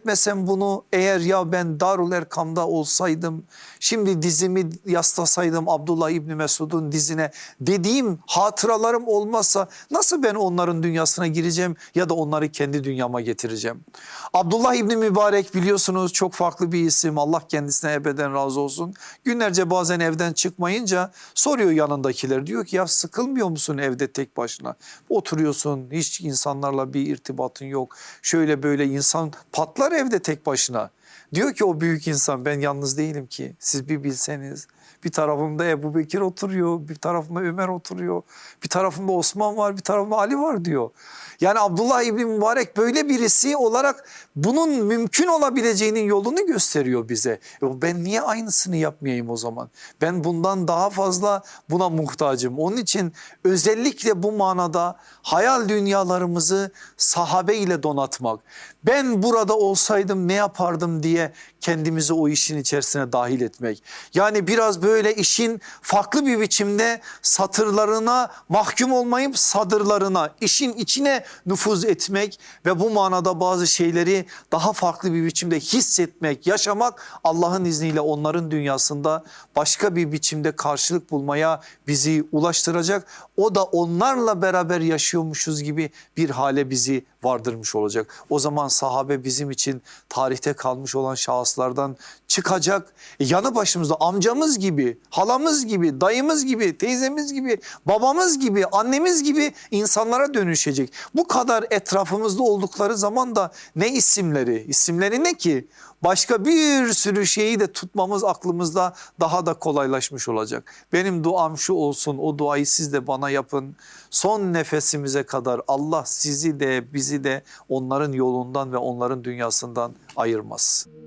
hissetmesem bunu, eğer ya ben Darul Erkam'da olsaydım, şimdi dizimi yaslasaydım Abdullah İbni Mesud'un dizine dediğim hatıralarım olmazsa nasıl ben onların dünyasına gireceğim ya da onları kendi dünyama getireceğim? Abdullah İbni Mübarek biliyorsunuz çok farklı bir isim, Allah kendisine ebeden razı olsun. Günlerce bazen evden çıkmayınca soruyor yanındakiler, diyor ki ya sıkılmıyor musun evde tek başına? Oturuyorsun, hiç insanlarla bir irtibatın yok, şöyle böyle, insan patlar evde tek başına. Diyor ki o büyük insan, ben yalnız değilim ki, siz bir bilseniz. Bir tarafımda Ebu Bekir oturuyor, bir tarafımda Ömer oturuyor, bir tarafımda Osman var, bir tarafımda Ali var diyor. Yani Abdullah İbni Mübarek böyle birisi olarak bunun mümkün olabileceğinin yolunu gösteriyor bize. Ben niye aynısını yapmayayım o zaman? Ben bundan daha fazla buna muhtacım. Onun için özellikle bu manada hayal dünyalarımızı sahabe ile donatmak. Ben burada olsaydım ne yapardım diye kendimizi o işin içerisine dahil etmek. Yani biraz böyle işin farklı bir biçimde satırlarına mahkum olmayıp sadırlarına, işin içine nüfuz etmek ve bu manada bazı şeyleri daha farklı bir biçimde hissetmek, yaşamak, Allah'ın izniyle onların dünyasında başka bir biçimde karşılık bulmaya bizi ulaştıracak. O da onlarla beraber yaşıyormuşuz gibi bir hale bizi vardırmış olacak. O zaman sahabe bizim için tarihte kalmış olan şahıslardan çıkacak. Yanı başımızda amcamız gibi, halamız gibi, dayımız gibi, teyzemiz gibi, babamız gibi, annemiz gibi insanlara dönüşecek. Bu kadar etrafımızda oldukları zaman da ne isimleri? İsimleri ne ki? Başka bir sürü şeyi de tutmamız aklımızda daha da kolaylaşmış olacak. Benim duam şu olsun, o duayı siz de bana yapın. Son nefesimize kadar Allah sizi de bizi de onların yolundan ve onların dünyasından ayırmaz.